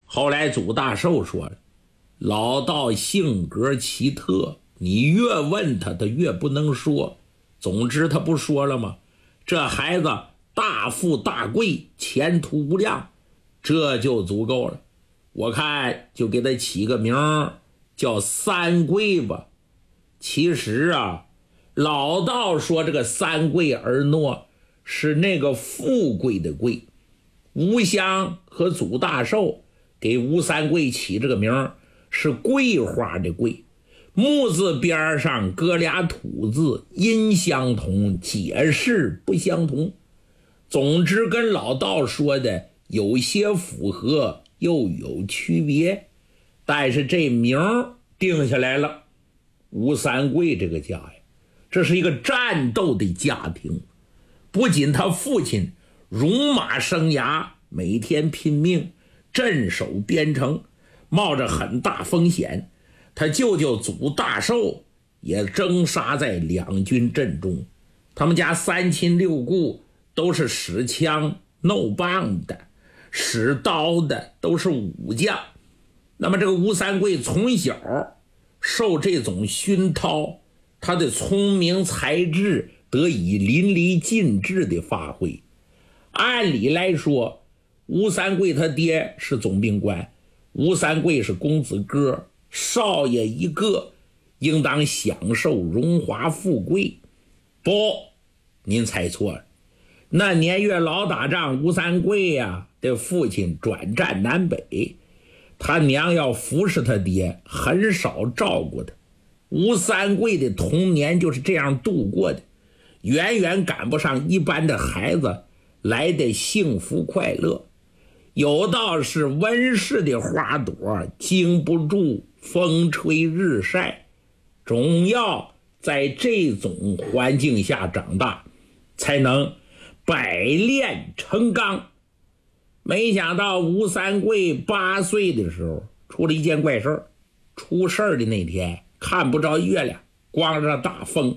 后来祖大寿说了，老道性格奇特，你越问他，他越不能说。总之他不说了吗？这孩子大富大贵，前途无量，这就足够了。我看就给他起个名叫三贵吧。其实啊，老道说这个三贵而诺是那个富贵的贵。吴襄和祖大寿给吴三桂起这个名是桂花的桂，木字边上搁俩土字，音相同，解释不相同。总之跟老道说的有些符合，又有区别，但是这名定下来了。吴三桂这个家呀，这是一个战斗的家庭，不仅他父亲戎马生涯，每天拼命镇守边城，冒着很大风险，他舅舅祖大寿也征杀在两军阵中。他们家三亲六故都是使枪弄棒的，使刀的，都是武将。那么这个吴三桂从小受这种熏陶，他的聪明才智得以淋漓尽致的发挥。按理来说，吴三桂他爹是总兵官，吴三桂是公子哥，少爷一个，应当享受荣华富贵。不，您猜错了。那年月老打仗，吴三桂呀的父亲转战南北，他娘要服侍他爹，很少照顾他。吴三桂的童年就是这样度过的，远远赶不上一般的孩子来的幸福快乐。有道是温室的花朵经不住风吹日晒，总要在这种环境下长大，才能百炼成钢。没想到吴三桂8岁的时候出了一件怪事。出事儿的那天看不着月亮，刮着大风，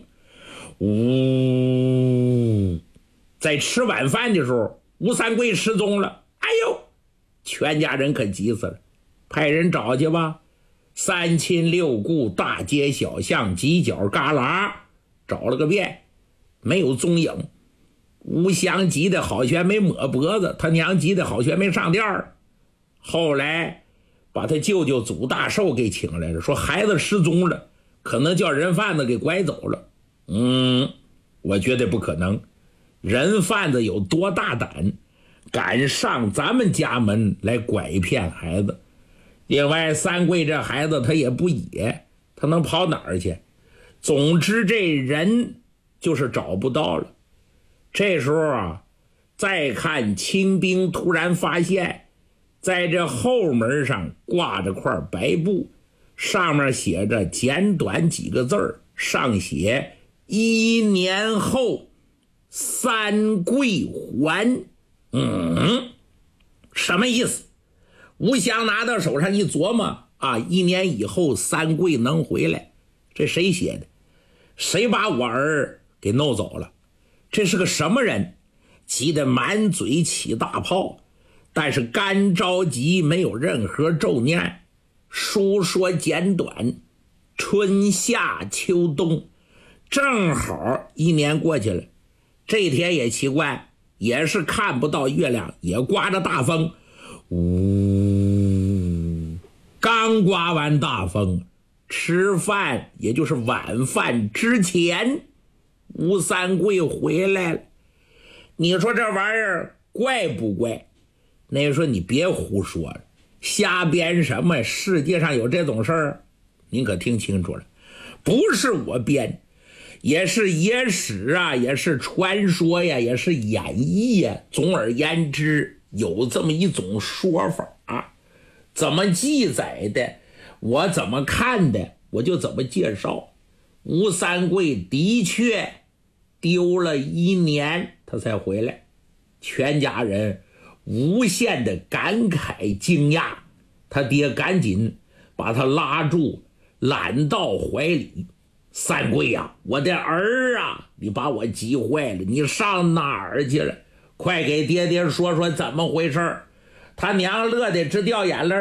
在吃晚饭的时候，吴三桂失踪了。哎呦，全家人可急死了，派人找去吧。三亲六故，大街小巷，犄角旮旯找了个遍，没有踪影。吴襄急得好悬没抹脖子，他娘急得好悬没上吊儿。后来把他舅舅祖大寿给请来了，说孩子失踪了，可能叫人贩子给拐走了。我觉得不可能，人贩子有多大胆，敢上咱们家门来拐骗孩子。另外三桂这孩子他也不野，他能跑哪儿去？总之这人就是找不到了。这时候啊，再看清兵突然发现，在这后门上挂着块白布，上面写着简短几个字儿，上写1年后三桂还。什么意思？吴襄拿到手上一琢磨啊，1年以后三桂能回来，这谁写的？谁把我儿给弄走了？这是个什么人？急得满嘴起大泡，但是干着急，没有任何咒念。书说简短，春夏秋冬，正好1年过去了。这天也奇怪，也是看不到月亮，也刮着大风。刚刮完大风，吃饭也就是晚饭之前，吴三桂回来了。你说这玩意儿怪不怪？那人说你别胡说了，瞎编什么？世界上有这种事儿？您可听清楚了，不是我编，也是野史啊，也是传说呀，也是演绎呀。总而言之，有这么一种说法啊，怎么记载的，我怎么看的，我就怎么介绍。吴三桂的确丢了1年，他才回来，全家人无限的感慨惊讶。他爹赶紧把他拉住，揽到怀里。三桂呀，我的儿啊，你把我急坏了，你上哪儿去了？快给爹爹说说怎么回事。他娘乐得直掉眼泪。